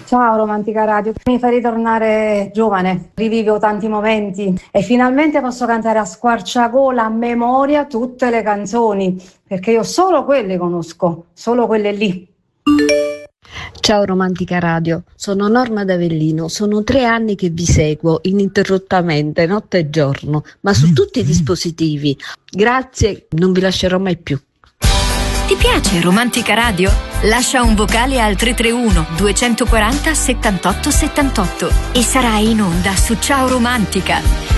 Ciao Romantica Radio, mi fai ritornare giovane, rivivo tanti momenti e finalmente posso cantare a squarciagola, a memoria, tutte le canzoni, perché io solo quelle conosco, solo quelle lì. Ciao Romantica Radio, sono Norma d'Avellino, sono 3 anni che vi seguo ininterrottamente, notte e giorno, ma su tutti i dispositivi. Grazie, non vi lascerò mai più. Ti piace Romantica Radio? Lascia un vocale al 331 240 78 78 e sarai in onda su Ciao Romantica.